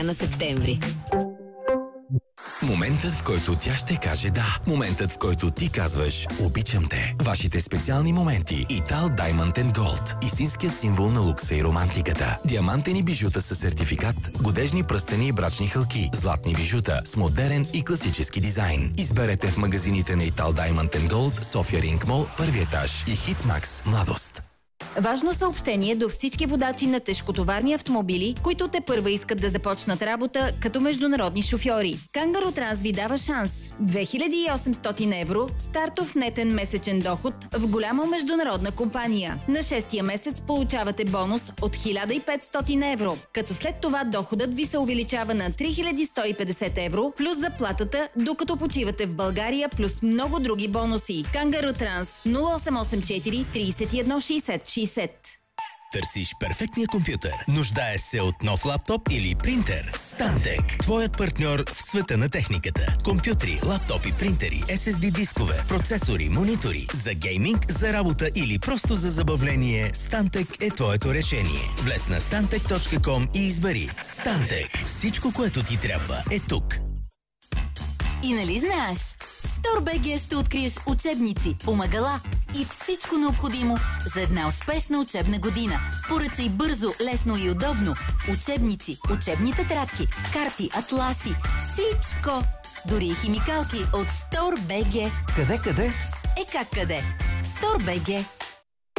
на септември. Моментът, в който тя ще каже да. Моментът, в който ти казваш обичам те. Вашите специални моменти. Ital Diamond & Gold. Истинският символ на лукса и романтиката. Диамантени бижута със сертификат, годежни пръстени и брачни хълки, златни бижута с модерен и класически дизайн. Изберете в магазините на Ital Diamond & Gold, София Ринг Мол, първи етаж и Hitmax Младост. Важно съобщение до всички водачи на тежкотоварни автомобили, които тепърва искат да започнат работа като международни шофьори. Кангаро Транс ви дава шанс. 2800 евро стартов нетен месечен доход в голяма международна компания. На 6-тия месец получавате бонус от 1500 евро, като след това доходът ви се увеличава на 3150 евро плюс заплатата, докато почивате в България, плюс много други бонуси. Кангаро Транс 0884 31 60 60. Търсиш перфектния компютър? Нуждае се от нов лаптоп или принтер? Stantec, твоят партньор в света на техниката. Компютри, лаптопи, принтери, SSD дискове, процесори, монитори. За гейминг, за работа или просто за забавление, Stantec е твоето решение. Влез на stantec.com и избери Stantec. Всичко, което ти трябва, е тук. И нали знаеш? В StoreBG ще откриеш учебници, помагала и всичко необходимо за една успешна учебна година. Поръчай бързо, лесно и удобно. Учебници, учебни тетрадки, карти, атласи, всичко. Дори и химикалки от StoreBG. Къде? Как къде? StoreBG.